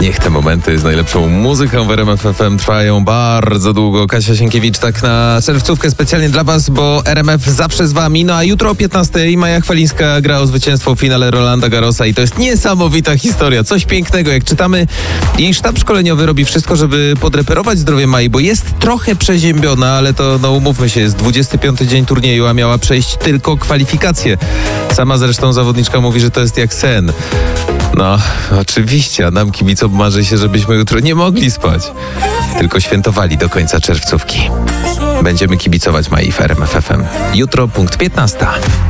Niech te momenty z najlepszą muzyką w RMF FM trwają bardzo długo. Kasia Sienkiewicz tak na czerwcówkę specjalnie dla was, bo RMF zawsze z wami. No a jutro o 15:00 Maja Chwalińska gra o zwycięstwo w finale Rolanda Garrosa i to jest niesamowita historia. Coś pięknego. Jak czytamy, jej sztab szkoleniowy robi wszystko, żeby podreperować zdrowie Mai, bo jest trochę przeziębiona, ale to, no umówmy się, jest 25. dzień turnieju, a miała przejść tylko kwalifikacje. Sama zresztą zawodniczka mówi, że to jest jak sen. No, oczywiście, a nam kibicom marzy się, żebyśmy jutro nie mogli spać. Tylko świętowali do końca czerwcówki. Będziemy kibicować Mai w RMF FM. Jutro punkt 15:00.